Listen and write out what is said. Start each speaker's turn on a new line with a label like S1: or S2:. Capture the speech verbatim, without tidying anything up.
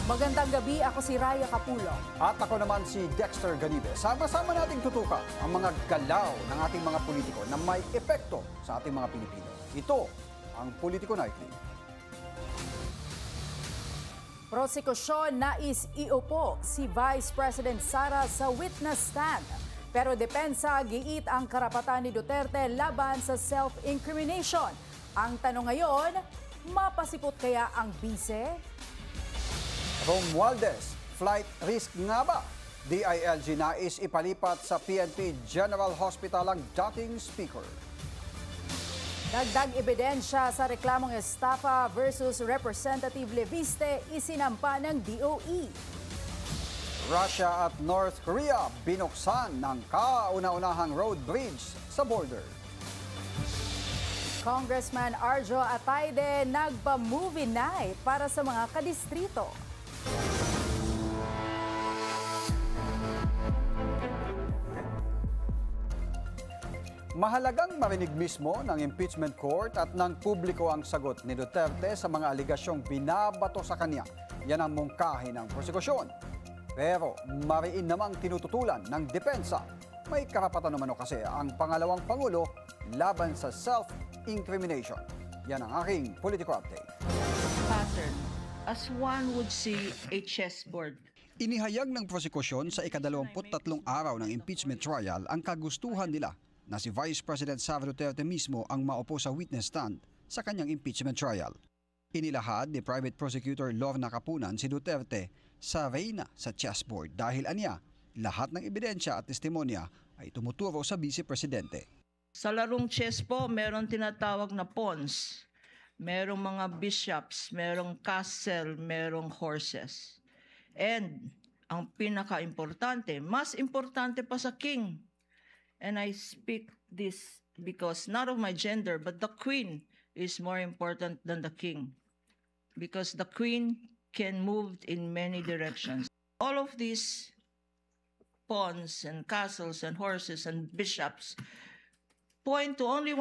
S1: Magandang gabi, ako si Raya Capulo.
S2: At ako naman si Dexter Ganibe. Sama-sama nating tutukan ang mga galaw ng ating mga politiko na may epekto sa ating mga Pilipino. Ito ang Politico Nightly.
S1: Prosekusyon nais iupo si Vice President Sara sa witness stand. Pero depensa giit ang karapatan ni Duterte laban sa self-incrimination. Ang tanong ngayon, mapasipot kaya ang bise?
S2: Romualdez, flight risk nga ba? D I L G nais ipalipat sa P N P General Hospital ang dating speaker.
S1: Dagdag ebidensya sa reklamong estafa versus Representative Leviste isinampa ng D O E.
S2: Russia at North Korea binuksan ng kauna-unahang road bridge sa border.
S1: Congressman Arjo Atayde nagpa-movie night para sa mga kadistrito.
S2: Mahalagang marinig mismo ng impeachment court at ng publiko ang sagot ni Duterte sa mga aligasyong binabato sa kanya. Yan ang mungkahi ng prosekusyon. Pero mariin namang tinututulan ng depensa. May karapatan naman o kasi ang pangalawang Pangulo laban sa self-incrimination. Yan ang aking Politico Update.
S3: Pattern, as one would see a chessboard.
S2: Inihayag ng prosekusyon sa ikadalawamput tatlong araw ng impeachment trial ang kagustuhan nila na si Vice President Sara Duterte mismo ang maupo sa witness stand sa kanyang impeachment trial. Inilahad ni Private Prosecutor Lorna Capunan si Duterte sa reyna sa chessboard dahil anya, lahat ng ebidensya at testimonya ay tumuturo sa Vice Presidente.
S3: Sa larong chess po, meron tinatawag na pawns, merong mga bishops, merong castle, merong horses. And ang pinaka-importante, mas importante pa sa king. And I speak this because not of my gender, but the queen is more important than the king. Because the queen can move in many directions. All of these pawns and castles and horses and bishops point to only one